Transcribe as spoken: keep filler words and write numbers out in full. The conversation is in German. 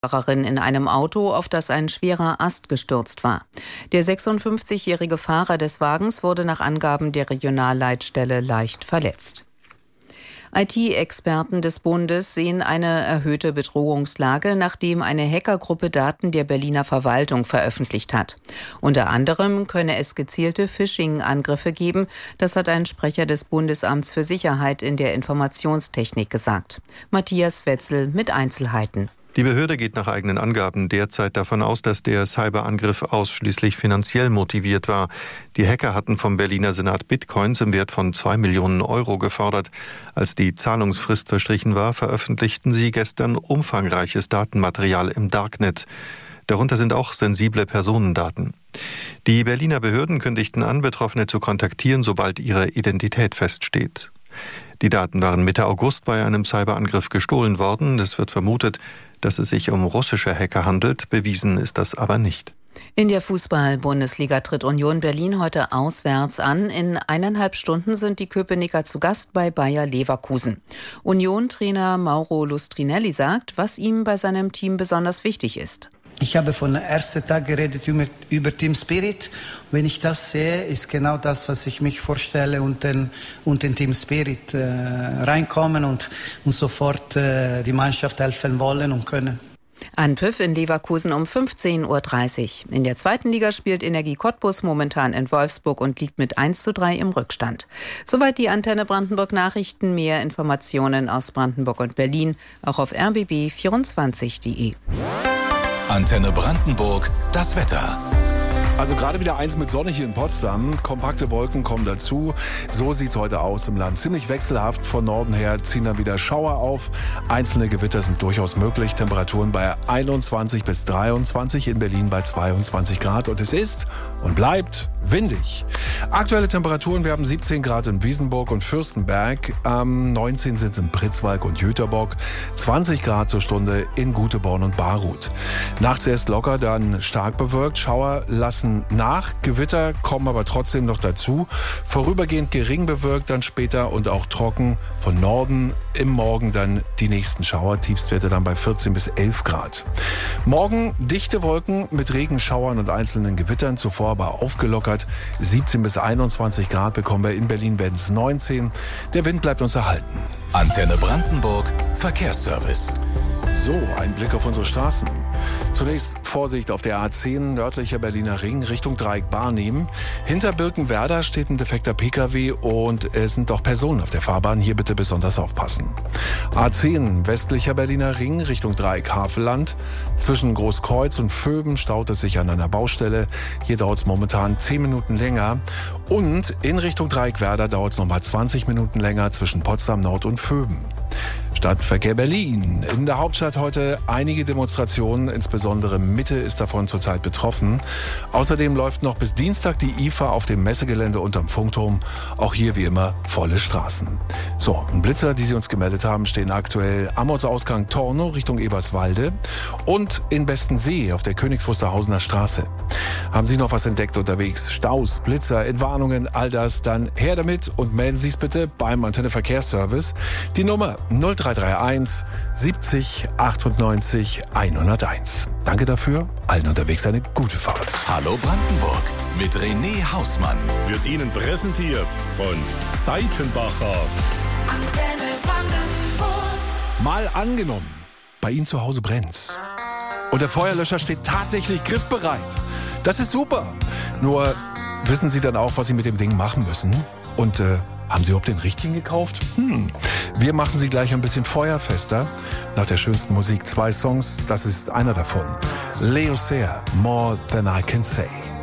Fahrerin in einem Auto, auf das ein schwerer Ast gestürzt war. Der sechsundfünfzigjährige Fahrer des Wagens wurde nach Angaben der Regionalleitstelle leicht verletzt. I T-Experten des Bundes sehen eine erhöhte Bedrohungslage, nachdem eine Hackergruppe Daten der Berliner Verwaltung veröffentlicht hat. Unter anderem könne es gezielte Phishing-Angriffe geben, das hat ein Sprecher des Bundesamts für Sicherheit in der Informationstechnik gesagt. Matthias Wetzel mit Einzelheiten. Die Behörde geht nach eigenen Angaben derzeit davon aus, dass der Cyberangriff ausschließlich finanziell motiviert war. Die Hacker hatten vom Berliner Senat Bitcoins im Wert von zwei Millionen Euro gefordert. Als die Zahlungsfrist verstrichen war, veröffentlichten sie gestern umfangreiches Datenmaterial im Darknet. Darunter sind auch sensible Personendaten. Die Berliner Behörden kündigten an, Betroffene zu kontaktieren, sobald ihre Identität feststeht. Die Daten waren Mitte August bei einem Cyberangriff gestohlen worden. Es wird vermutet, dass es sich um russische Hacker handelt. Bewiesen ist das aber nicht. In der Fußball-Bundesliga tritt Union Berlin heute auswärts an. In eineinhalb Stunden sind die Köpenicker zu Gast bei Bayer Leverkusen. Union-Trainer Mauro Lustrinelli sagt, was ihm bei seinem Team besonders wichtig ist. Ich habe von dem ersten Tag geredet über, über Team Spirit. Wenn ich das sehe, ist genau das, was ich mich vorstelle und den, und den Team Spirit äh, reinkommen und, und sofort äh, die Mannschaft helfen wollen und können. Anpfiff in Leverkusen um fünfzehn Uhr dreißig. In der zweiten Liga spielt Energie Cottbus momentan in Wolfsburg und liegt mit eins zu drei im Rückstand. Soweit die Antenne Brandenburg Nachrichten. Mehr Informationen aus Brandenburg und Berlin auch auf r b b vierundzwanzig punkt d e. Antenne Brandenburg, das Wetter. Also gerade wieder eins mit Sonne hier in Potsdam. Kompakte Wolken kommen dazu. So sieht's heute aus im Land. Ziemlich wechselhaft. Von Norden her ziehen dann wieder Schauer auf. Einzelne Gewitter sind durchaus möglich. Temperaturen bei einundzwanzig bis dreiundzwanzig, in Berlin bei zweiundzwanzig Grad. Und es ist und bleibt windig. Aktuelle Temperaturen, wir haben siebzehn Grad in Wiesenburg und Fürstenberg. Ähm, neunzehn sind es in Pritzwalk und Jüterbock. zwanzig Grad zur Stunde in Guteborn und Baruth. Nachts erst locker, dann stark bewölkt. Schauer lassen nach. Gewitter kommen aber trotzdem noch dazu. Vorübergehend gering bewölkt, dann später und auch trocken. Von Norden im Morgen dann die nächsten Schauer. Tiefstwerte dann bei vierzehn bis elf Grad. Morgen dichte Wolken mit Regenschauern und einzelnen Gewittern. Zuvor aber aufgelockert. siebzehn bis einundzwanzig Grad bekommen wir. In Berlin werden es neunzehn. Der Wind bleibt uns erhalten. Antenne Brandenburg, Verkehrsservice. So, ein Blick auf unsere Straßen. Zunächst Vorsicht auf der A zehn, nördlicher Berliner Ring, Richtung Dreieck Barnehmen. Hinter Birkenwerder steht ein defekter Pkw und es sind auch Personen auf der Fahrbahn. Hier bitte besonders aufpassen. A zehn, westlicher Berliner Ring, Richtung Dreieck Havelland. Zwischen Großkreuz und Vöben staut es sich an einer Baustelle. Hier dauert es momentan zehn Minuten länger. Und in Richtung Dreieck Werder dauert es nochmal zwanzig Minuten länger zwischen Potsdam Nord und Vöben. Stadtverkehr Berlin. In der Hauptstadt heute einige Demonstrationen, insbesondere Mitte ist davon zurzeit betroffen. Außerdem läuft noch bis Dienstag die I F A auf dem Messegelände unterm Funkturm. Auch hier wie immer volle Straßen. So, ein Blitzer, die Sie uns gemeldet haben, stehen aktuell am Ortsausgang Torno Richtung Eberswalde und in Bestensee auf der Königs Wusterhausener Straße. Haben Sie noch was entdeckt unterwegs? Staus, Blitzer, Entwarnungen, all das, dann her damit und melden Sie es bitte beim Antenne Verkehrsservice. Die Nummer null drei drei eins siebzig achtundneunzig hunderteins. Danke dafür. Allen unterwegs eine gute Fahrt. Hallo Brandenburg mit René Hausmann. Wird Ihnen präsentiert von Seitenbacher. Antenne Brandenburg. Mal angenommen, bei Ihnen zu Hause brennt's. Und der Feuerlöscher steht tatsächlich griffbereit. Das ist super. Nur wissen Sie dann auch, was Sie mit dem Ding machen müssen? Und äh, haben Sie überhaupt den richtigen gekauft? Hm. Wir machen Sie gleich ein bisschen feuerfester. Nach der schönsten Musik zwei Songs, das ist einer davon. Leo Sayer, More Than I Can Say.